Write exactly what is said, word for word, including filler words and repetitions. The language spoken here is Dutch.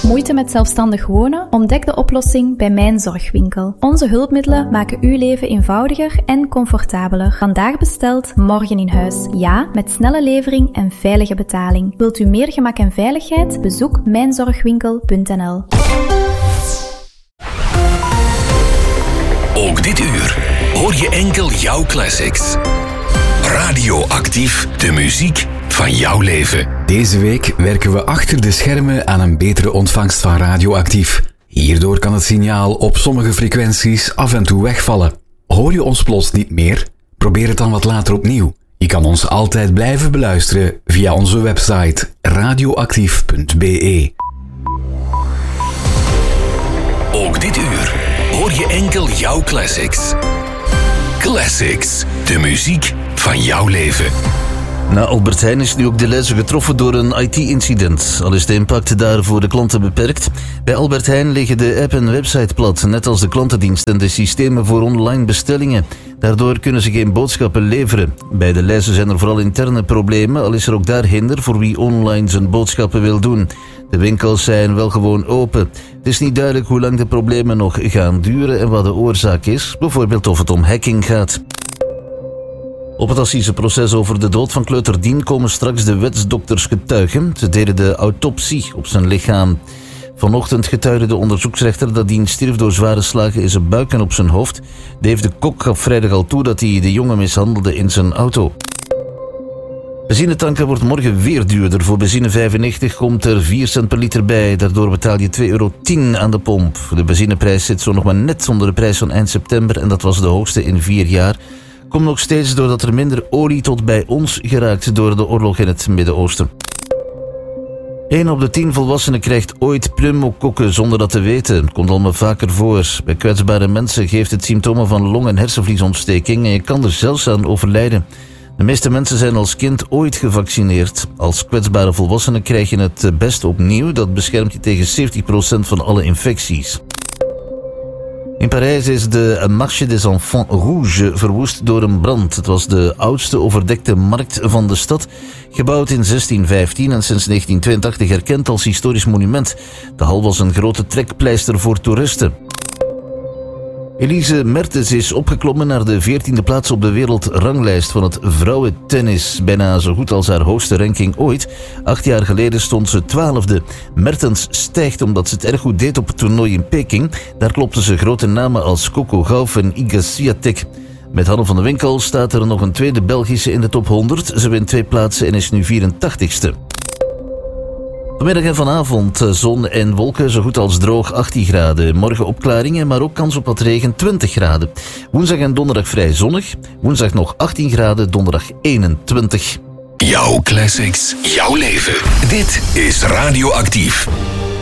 Moeite met zelfstandig wonen? Ontdek de oplossing bij Mijn Zorgwinkel. Onze hulpmiddelen maken uw leven eenvoudiger en comfortabeler. Vandaag besteld, morgen in huis. Ja, met snelle levering en veilige betaling. Wilt u meer gemak en veiligheid? Bezoek mijn zorgwinkel punt n l. Ook dit uur hoor je enkel jouw classics. Radioactief, de muziek van jouw leven. Deze week werken we achter de schermen aan een betere ontvangst van Radioactief. Hierdoor kan het signaal op sommige frequenties af en toe wegvallen. Hoor je ons plots niet meer? Probeer het dan wat later opnieuw. Je kan ons altijd blijven beluisteren via onze website radioactief punt b e. Ook dit uur hoor je enkel jouw classics. Classics, de muziek van jouw leven. Na Albert Heijn is nu ook Delhaize getroffen door een I T-incident. Al is de impact daar voor de klanten beperkt. Bij Albert Heijn liggen de app en website plat, net als de klantendienst en de systemen voor online bestellingen. Daardoor kunnen ze geen boodschappen leveren. Bij Delhaize zijn er vooral interne problemen, al is er ook daar hinder voor wie online zijn boodschappen wil doen. De winkels zijn wel gewoon open. Het is niet duidelijk hoe lang de problemen nog gaan duren en wat de oorzaak is, bijvoorbeeld of het om hacking gaat. Op het assiseproces over de dood van kleuter Dien komen straks de wetsdokters getuigen. Ze deden de autopsie op zijn lichaam. Vanochtend getuigde de onderzoeksrechter dat Dien stierf door zware slagen in zijn buik en op zijn hoofd. Dave de Kok gaf vrijdag al toe dat hij de jongen mishandelde in zijn auto. Benzinetanken wordt morgen weer duurder. Voor benzine vijfennegentig komt er vier cent per liter bij. Daardoor betaal je twee euro tien aan de pomp. De benzineprijs zit zo nog maar net onder de prijs van eind september en dat was de hoogste in vier jaar. Komt nog steeds doordat er minder olie tot bij ons geraakt door de oorlog in het Midden-Oosten. Een op de tien volwassenen krijgt ooit pneumokokken zonder dat te weten. Het komt allemaal vaker voor. Bij kwetsbare mensen geeft het symptomen van long- en hersenvliesontsteking en je kan er zelfs aan overlijden. De meeste mensen zijn als kind ooit gevaccineerd. Als kwetsbare volwassenen krijg je het best opnieuw. Dat beschermt je tegen zeventig procent van alle infecties. In Parijs is de Marché des Enfants Rouges verwoest door een brand. Het was de oudste overdekte markt van de stad, gebouwd in zestien vijftien en sinds negentien tweeëntachtig erkend als historisch monument. De hal was een grote trekpleister voor toeristen. Elise Mertens is opgeklommen naar de veertiende plaats op de wereldranglijst van het vrouwentennis. Bijna zo goed als haar hoogste ranking ooit. Acht jaar geleden stond ze twaalfde. Mertens stijgt omdat ze het erg goed deed op het toernooi in Peking. Daar klopten ze grote namen als Coco Gauff en Iga Swiatek. Met Hanne van de Winkel staat er nog een tweede Belgische in de top honderd. Ze wint twee plaatsen en is nu vierentachtigste. Vanmiddag en vanavond zon en wolken, zo goed als droog, achttien graden. Morgen opklaringen, maar ook kans op wat regen, twintig graden. Woensdag en donderdag vrij zonnig. Woensdag nog achttien graden, donderdag eenentwintig. Jouw classics, jouw leven. Dit is Radioactief.